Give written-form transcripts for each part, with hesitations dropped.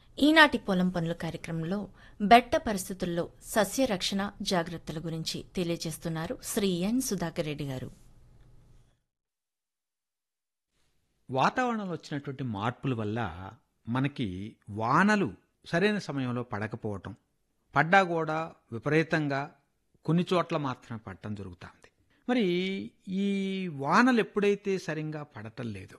ఈనాటి పొలం పనుల కార్యక్రమంలో బెట్ట పరిస్థితుల్లో సస్య రక్షణ జాగ్రత్తల గురించి తెలియజేస్తున్నారు శ్రీ ఎన్ సుధాకర్ రెడ్డి గారు. వాతావరణంలో వచ్చినటువంటి మార్పుల వల్ల మనకి వానలు సరైన సమయంలో పడకపోవటం, పడ్డా కూడా విపరీతంగా కొన్ని చోట్ల మాత్రమే పడటం జరుగుతుంది. మరి ఈ వానలు ఎప్పుడైతే సరిగ్గా పడటం లేదో,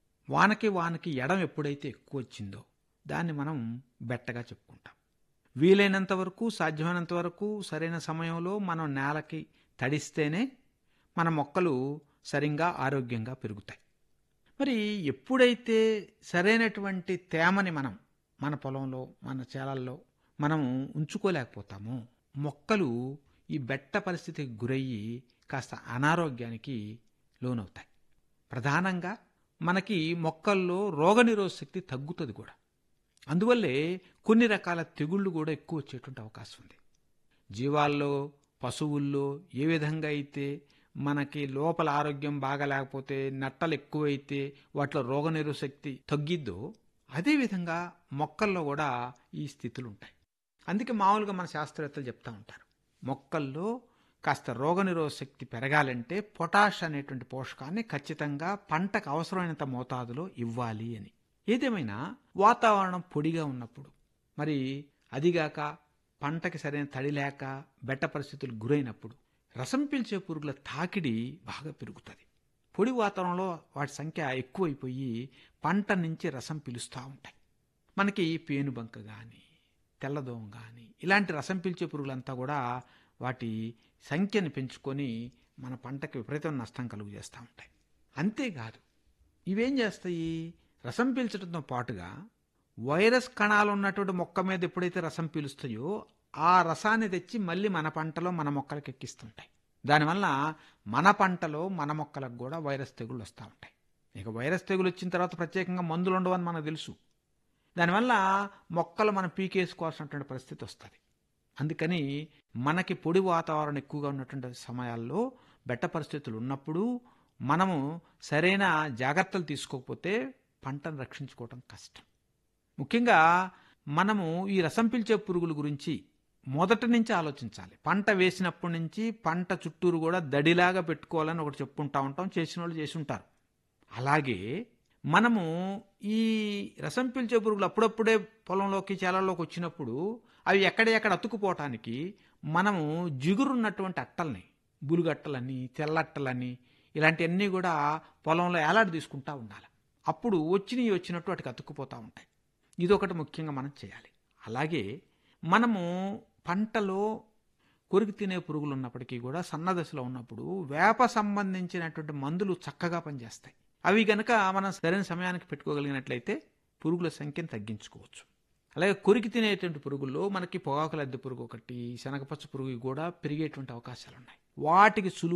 వానకి ఎడం ఎప్పుడైతే ఎక్కువ వచ్చిందో దాన్ని మనం బెట్టగా చెప్పుకుంటాం. వీలైనంత వరకు, సాధ్యమైనంత వరకు సరైన సమయంలో మనం నేలకి తడిస్తేనే మన మొక్కలు సరిగ్గా ఆరోగ్యంగా పెరుగుతాయి. మరి ఎప్పుడైతే సరైనటువంటి తేమని మనం మన పొలంలో, మన చేలల్లో మనం ఉంచుకోలేకపోతామో మొక్కలు ఈ బెట్ట పరిస్థితికి గురయ్యి కాస్త అనారోగ్యానికి లోనవుతాయి. ప్రధానంగా మనకి మొక్కల్లో రోగనిరోధక శక్తి తగ్గుతుంది కూడా. అందువల్లే కొన్ని రకాల తెగుళ్ళు కూడా ఎక్కువ వచ్చేటువంటి అవకాశం ఉంది. జీవాల్లో, పశువుల్లో ఏ విధంగా అయితే మనకి లోపల ఆరోగ్యం బాగా లేకపోతే, నట్టలు ఎక్కువైతే వాటిలో రోగనిరోధక శక్తి తగ్గిద్దో, అదేవిధంగా మొక్కల్లో కూడా ఈ స్థితులు ఉంటాయి. అందుకే మామూలుగా మన శాస్త్రవేత్తలు చెప్తూ ఉంటారు, మొక్కల్లో కాస్త రోగనిరోధక శక్తి పెరగాలంటే పొటాష్ అనేటువంటి పోషకాన్ని ఖచ్చితంగా పంటకు అవసరమైనంత మోతాదులో ఇవ్వాలి అని. ఏదేమైనా వాతావరణం పొడిగా ఉన్నప్పుడు, మరి అదిగాక పంటకి సరైన తడి లేక బెట్ట పరిస్థితులు గురైనప్పుడు రసం పీల్చే పురుగుల తాకిడి బాగా పెరుగుతుంది. పొడి వాతావరణంలో వాటి సంఖ్య ఎక్కువైపోయి పంట నుంచి రసం పీలుస్తూ ఉంటాయి. మనకి పేనుబంక కానీ, తెల్లదోమ కానీ ఇలాంటి రసం పీల్చే పురుగులంతా కూడా వాటి సంఖ్యను పెంచుకొని మన పంటకి విపరీతమైన నష్టం కలుగు చేస్తూ ఉంటాయి. అంతేకాదు, ఇవేం చేస్తాయి, రసం పీల్చడంతో పాటుగా వైరస్ కణాలు ఉన్నటువంటి మొక్క మీద ఎప్పుడైతే రసం పీలుస్తాయో ఆ రసాన్ని తెచ్చి మళ్ళీ మన పంటలో, మన మొక్కలకు ఎక్కిస్తుంటాయి. దానివల్ల మన పంటలో, మన మొక్కలకు కూడా వైరస్ తెగుళ్ళు వస్తూ ఉంటాయి. ఇక వైరస్ తెగులు వచ్చిన తర్వాత ప్రత్యేకంగా మందులు ఉండవని మనకు తెలుసు. దానివల్ల మొక్కలు మనం పీకేసుకోవాల్సినటువంటి పరిస్థితి వస్తుంది. అందుకని మనకి పొడి వాతావరణం ఎక్కువగా ఉన్నటువంటి సమయాల్లో, బెట్ట పరిస్థితులు ఉన్నప్పుడు మనము సరైన జాగ్రత్తలు తీసుకోకపోతే పంటను రక్షించుకోవటం కష్టం. ముఖ్యంగా మనము ఈ రసం పీల్చే పురుగుల గురించి మొదటి నుంచి ఆలోచించాలి. పంట వేసినప్పటి నుంచి పంట చుట్టూరు కూడా దడిలాగా పెట్టుకోవాలని ఒకటి చెప్పుకుంటా ఉంటాం, చేసిన వాళ్ళు చేసి ఉంటారు. అలాగే మనము ఈ రసం పీల్చే పురుగులు అప్పుడప్పుడే పొలంలోకి, చేలల్లోకి వచ్చినప్పుడు అవి ఎక్కడ అతుక్కుపోవటానికి మనము జిగురున్నటువంటి అట్టల్ని, బులుగట్టలని, తెల్లట్టలని ఇలాంటివన్నీ కూడా పొలంలో ఏలాడి తీసుకుంటూ ఉండాలి. అప్పుడు వచ్చినట్టు వాటికి అతుక్కుపోతూ ఉంటాయి. ఇదొకటి ముఖ్యంగా మనం చేయాలి. అలాగే మనము పంటలో కొరికి తినే పురుగులు ఉన్నప్పటికీ కూడా సన్నదశలో ఉన్నప్పుడు వేప సంబంధించినటువంటి మందులు చక్కగా పనిచేస్తాయి. అవి గనక మనం సరైన సమయానికి పెట్టుకోగలిగినట్లయితే పురుగుల సంఖ్యను తగ్గించుకోవచ్చు. అలాగే కొరికి తినేటువంటి పురుగుల్లో మనకి పొగాకు లద్దె పురుగు ఒకటి, శనగపచ్చ పురుగు కూడా పెరిగేటువంటి అవకాశాలు ఉన్నాయి. వాటికి